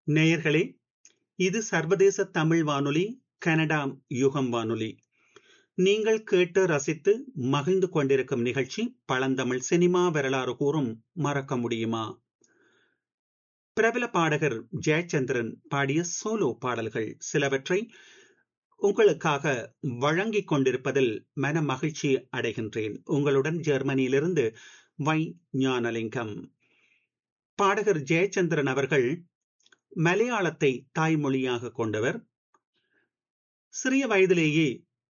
நேயர்களே, இது சர்வதேச தமிழ் வானொலி, கனடா யுகம் வானொலி. நீங்கள் கேட்டு ரசித்து மகிழ்ந்து கொண்டிருக்கும் நிகழ்ச்சி பழந்தமிழ் சினிமா வரலாறு கூறும் மறக்க முடியுமா? பிரபல பாடகர் ஜெயச்சந்திரன் பாடிய சோலோ பாடல்கள் சிலவற்றை உங்களுக்காக வழங்கிக் கொண்டிருப்பதில் மன மகிழ்ச்சி அடைகின்றேன். உங்களுடன் ஜெர்மனியிலிருந்து வை ஞானலிங்கம். பாடகர் ஜெயச்சந்திரன் அவர்கள் மலையாளத்தை தாய்மொழியாக கொண்டவர். சிறிய வயதிலேயே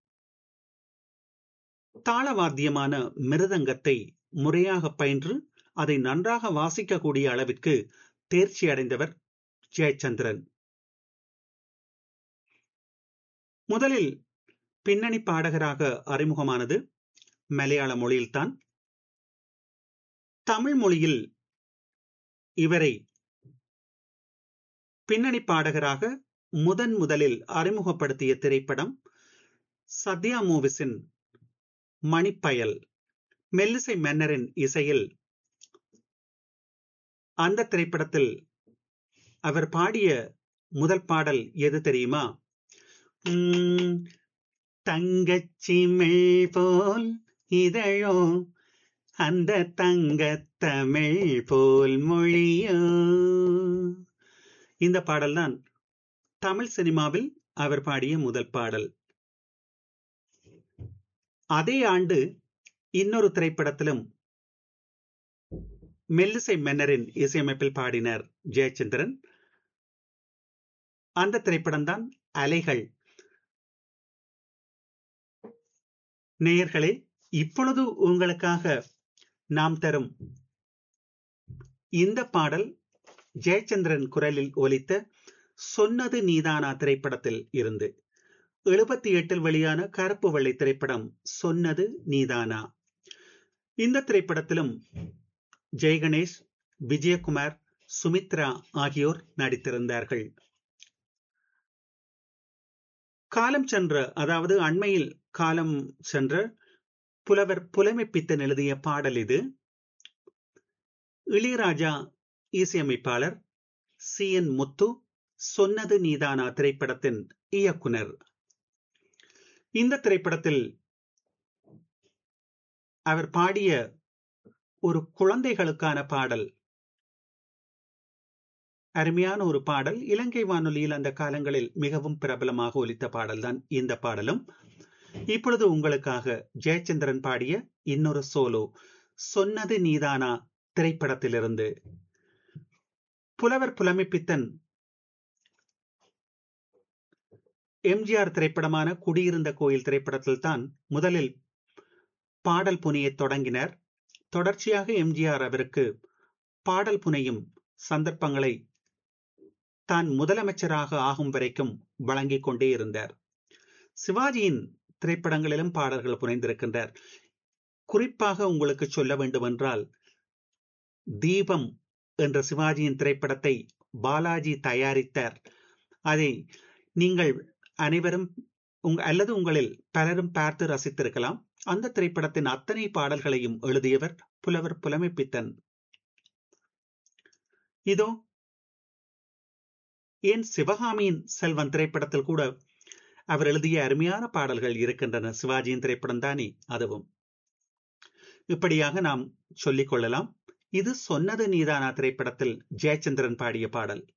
தாளவாத்தியமான மிருதங்கத்தை முறையாக பயின்று அதை நன்றாக வாசிக்கக்கூடிய அளவிற்கு தேர்ச்சி அடைந்தவர் ஜெயச்சந்திரன். முதலில் பின்னணி பாடகராக அறிமுகமானது மலையாள மொழியில்தான். தமிழ் மொழியில் இவரை பின்னணி பாடகராக முதலில் அறிமுகப்படுத்திய திரைப்படம் சத்யா மூவிஸின் மணிப்பயல். மெல்லிசை மன்னரின் இசையில் அந்த திரைப்படத்தில் அவர் பாடிய முதல் பாடல் எது தெரியுமா? தங்கச்சிமிழ் போல் இதழோ, அந்த தங்கத்தமிழ் போல் மொழியோ. இந்த பாடல்தான் தமிழ் சினிமாவில் அவர் பாடிய முதல் பாடல். அதே ஆண்டு இன்னொரு திரைப்படத்திலும் மெல்லிசை மன்னரின் இசையமைப்பில் பாடினார் ஜெயச்சந்திரன். அந்த திரைப்படம் தான் அலைகள். நேயர்களே, இப்பொழுது உங்களுக்காக நாம் தரும் இந்த பாடல் ஜெயச்சந்திரன் குரலில் ஒலித்த சொன்னது நீதானா திரைப்படத்தில் இருந்து 78 வெளியான கருப்பு வெள்ளை திரைப்படம் சொன்னது நீதானா. இந்த திரைப்படத்திலும் ஜெய்கணேஷ், விஜயகுமார், சுமித்ரா ஆகியோர் நடித்திருந்தார்கள். காலம் சென்ற, அதாவது அண்மையில் காலம் சென்ற புலவர் புலமைப்பித்தன் எழுதிய பாடல் இது. இளையராஜா இசையமைப்பாளர், CN முத்து சொன்னது நீதானா திரைப்படத்தின் இயக்குனர். இந்த திரைப்படத்தில் அவர் பாடிய ஒரு குழந்தைகளுக்கான பாடல், அருமையான ஒரு பாடல். இலங்கை வானொலியில் அந்த காலங்களில் மிகவும் பிரபலமாக ஒலித்த பாடல்தான் இந்த பாடலும். இப்பொழுது உங்களுக்காக ஜெயச்சந்திரன் பாடிய இன்னொரு சோலோ சொன்னது நீதானா திரைப்படத்திலிருந்து. புலவர் புலமைப்பித்தன் எம்ஜிஆர் திரைப்படமான குடியிருந்த கோயில் திரைப்படத்தில் தான் முதலில் பாடல் புனையை தொடங்கினார். தொடர்ச்சியாக எம்ஜிஆர் அவருக்கு பாடல் புனையும் சந்தர்ப்பங்களை தான் முதலமைச்சராக ஆகும் வரைக்கும் வழங்கிக் கொண்டே இருந்தார். சிவாஜியின் திரைப்படங்களிலும் பாடல்கள் புனைந்திருக்கின்றார். குறிப்பாக உங்களுக்கு சொல்ல வேண்டுமென்றால், தீபம் என்ற சிவாஜியின் திரைப்படத்தை பாலாஜி தயாரித்தார். அதை நீங்கள் அனைவரும் அல்லது உங்களில் பலரும் பார்த்து ரசித்திருக்கலாம். அந்த திரைப்படத்தின் அத்தனை பாடல்களையும் எழுதியவர் புலவர் புலமைப்பித்தன். இதோ ஏன் சிவகாமியின் செல்வன் திரைப்படத்தில் கூட அவர் எழுதிய அருமையான பாடல்கள் இருக்கின்றன. சிவாஜியின் திரைப்படம் தானே அதுவும். இப்படியாக நாம் சொல்லிக் கொள்ளலாம். இது சொன்னது நீதானா திரைப்படத்தில் ஜெயச்சந்திரன் பாடிய பாடல்.